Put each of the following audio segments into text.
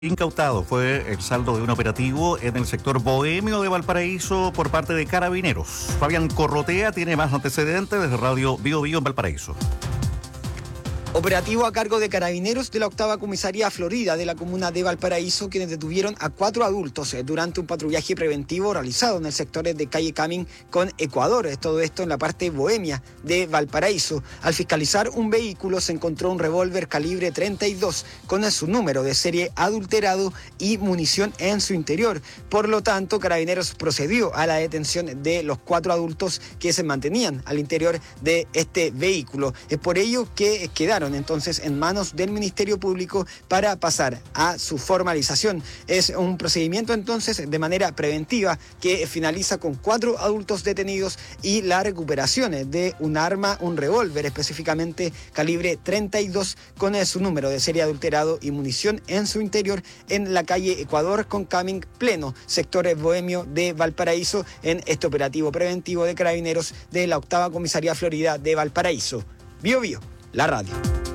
Incautado fue el saldo de un operativo en el sector bohemio de Valparaíso por parte de Carabineros. Fabián Corrotea tiene más antecedentes desde Radio Bio Bio en Valparaíso. Operativo a cargo de Carabineros de la 8ª Comisaría Florida de la comuna de Valparaíso, quienes detuvieron a 4 adultos durante un patrullaje preventivo realizado en el sector de calle Camin con Ecuador. Todo esto en la parte bohemia de Valparaíso. Al fiscalizar un vehículo se encontró un revólver calibre 32 con su número de serie adulterado y munición en su interior. Por lo tanto, Carabineros procedió a la detención de los 4 adultos que se mantenían al interior de este vehículo. Es por ello que quedaron entonces en manos del Ministerio Público para pasar a su formalización. Es un procedimiento entonces de manera preventiva que finaliza con 4 adultos detenidos y la recuperación de un arma, un revólver específicamente calibre 32 con su número de serie adulterado y munición en su interior en la calle Ecuador con Camin pleno, sector bohemio de Valparaíso, en este operativo preventivo de Carabineros de la 8ª Comisaría Florida de Valparaíso. Bio Bio, la radio.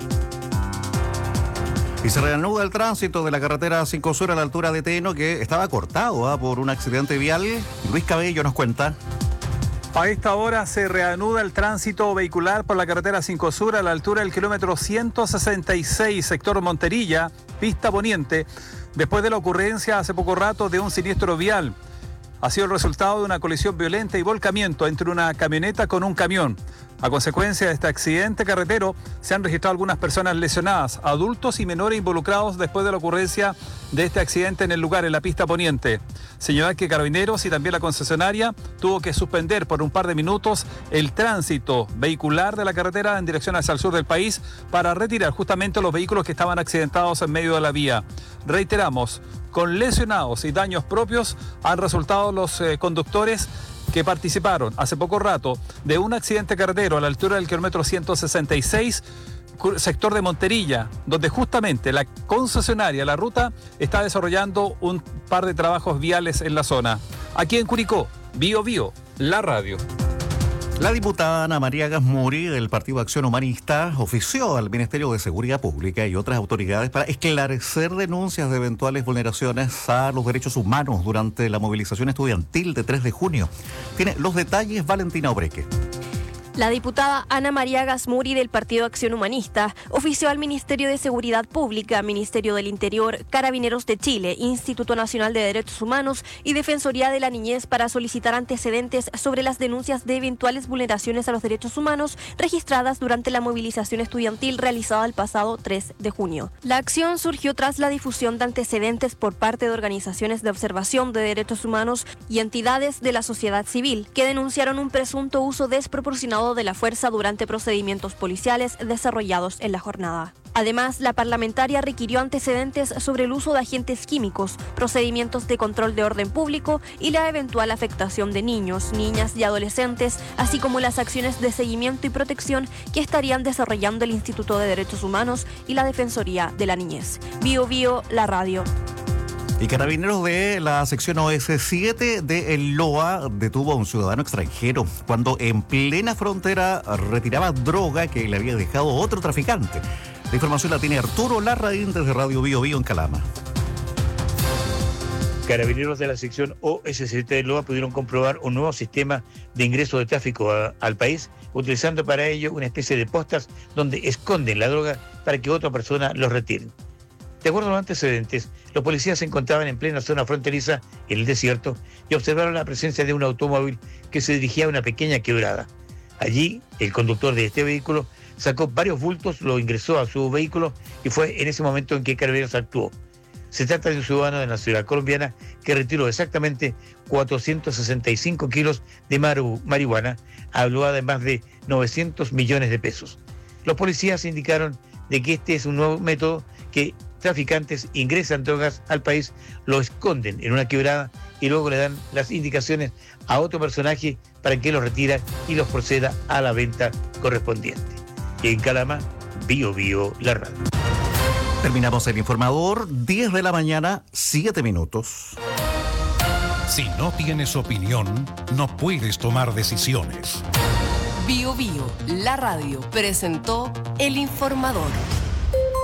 Y se reanuda el tránsito de la carretera 5 Sur a la altura de Teno, que estaba cortado por un accidente vial. Luis Cabello nos cuenta. A esta hora se reanuda el tránsito vehicular por la carretera 5 Sur a la altura del kilómetro 166, sector Monterilla, pista poniente, después de la ocurrencia hace poco rato de un siniestro vial. Ha sido el resultado de una colisión violenta y volcamiento entre una camioneta con un camión. A consecuencia de este accidente carretero, se han registrado algunas personas lesionadas, adultos y menores involucrados después de la ocurrencia de este accidente en el lugar, en la pista poniente. Señalar que Carabineros y también la concesionaria tuvo que suspender por un par de minutos el tránsito vehicular de la carretera en dirección hacia el sur del país para retirar justamente los vehículos que estaban accidentados en medio de la vía. Reiteramos, con lesionados y daños propios han resultado los conductores que participaron hace poco rato de un accidente carretero a la altura del kilómetro 166, sector de Monterilla, donde justamente la concesionaria, la ruta, está desarrollando un par de trabajos viales en la zona. Aquí en Curicó, Bio Bio, la radio. La diputada Ana María Gasmuri del Partido Acción Humanista ofició al Ministerio de Seguridad Pública y otras autoridades para esclarecer denuncias de eventuales vulneraciones a los derechos humanos durante la movilización estudiantil de 3 de junio. Tiene los detalles Valentina Obreque. La diputada Ana María Gasmuri del Partido Acción Humanista ofició al Ministerio de Seguridad Pública, Ministerio del Interior, Carabineros de Chile, Instituto Nacional de Derechos Humanos y Defensoría de la Niñez para solicitar antecedentes sobre las denuncias de eventuales vulneraciones a los derechos humanos registradas durante la movilización estudiantil realizada el pasado 3 de junio. La acción surgió tras la difusión de antecedentes por parte de organizaciones de observación de derechos humanos y entidades de la sociedad civil que denunciaron un presunto uso desproporcionado de la fuerza durante procedimientos policiales desarrollados en la jornada. Además, la parlamentaria requirió antecedentes sobre el uso de agentes químicos, procedimientos de control de orden público y la eventual afectación de niños, niñas y adolescentes, así como las acciones de seguimiento y protección que estarían desarrollando el Instituto de Derechos Humanos y la Defensoría de la Niñez. Bio Bio, la radio. Y Carabineros de la sección OS7 de El Loa detuvo a un ciudadano extranjero cuando en plena frontera retiraba droga que le había dejado otro traficante. La información la tiene Arturo Larraín desde Radio Bio Bio en Calama. Carabineros de la sección OS7 de Loa pudieron comprobar un nuevo sistema de ingreso de tráfico al país, utilizando para ello una especie de postas donde esconden la droga para que otra persona los retire. De acuerdo a los antecedentes, los policías se encontraban en plena zona fronteriza, en el desierto, y observaron la presencia de un automóvil que se dirigía a una pequeña quebrada. Allí, el conductor de este vehículo sacó varios bultos, lo ingresó a su vehículo y fue en ese momento en que Carabineros actuó. Se trata de un ciudadano de la ciudad colombiana que retiró exactamente 465 kilos de marihuana, avaluada en más de 900 millones de pesos. Los policías indicaron de que este es un nuevo método que traficantes ingresan drogas al país, lo esconden en una quebrada y luego le dan las indicaciones a otro personaje para que los retira y los proceda a la venta correspondiente. En Calama, Bio Bio, la radio. Terminamos el informador, 10 de la mañana, 7 minutos. Si no tienes opinión, no puedes tomar decisiones. Bio Bio, la radio, presentó El Informador.